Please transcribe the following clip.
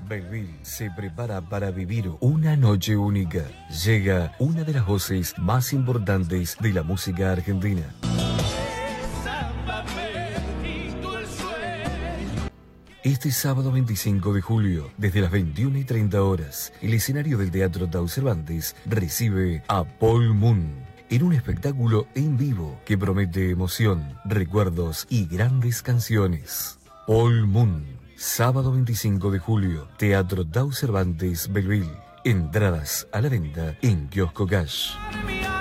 Belleville se prepara para vivir una noche única. Llega una de las voces más importantes de la música argentina. Este sábado 25 de julio, desde las 21:30 horas, el escenario del Teatro Tau Cervantes recibe a Paul Moon en un espectáculo en vivo que promete emoción, recuerdos y grandes canciones. Paul Moon, sábado 25 de julio, Teatro Tau Cervantes, Belleville. Entradas a la venta en Kiosco Cash.